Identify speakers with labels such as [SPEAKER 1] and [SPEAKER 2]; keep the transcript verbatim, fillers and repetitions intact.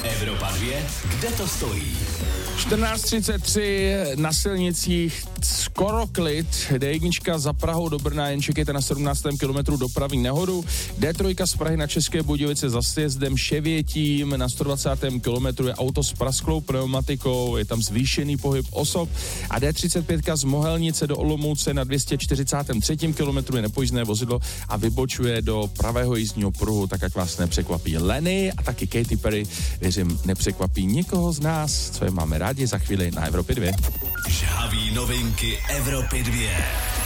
[SPEAKER 1] Evropa dva, kde to stojí?
[SPEAKER 2] čtrnáct třicet tři na silnicích skoro klid. D jedna za Prahou do Brna, jen čekejte na sedmnáctém kilometru dopravní nehodu. D tři z Prahy na České Budějovice za sjezdem Ševětím. Na sto dvacátém kilometru je auto s prasklou pneumatikou, je tam zvýšený pohyb osob. A D třicet pět z Mohelnice do Olomouce na dvě stě čtyřicátém třetím kilometru je nepojízdné vozidlo a vybočuje do pravého jízdního pruhu, tak ať vás nepřekvapí Lenny a taky Katy Perry. Věřím, nepřekvapí nikoho z nás, co je máme rádi za chvíli na Evropě dva.
[SPEAKER 1] Žhavý novinky Evropy dva.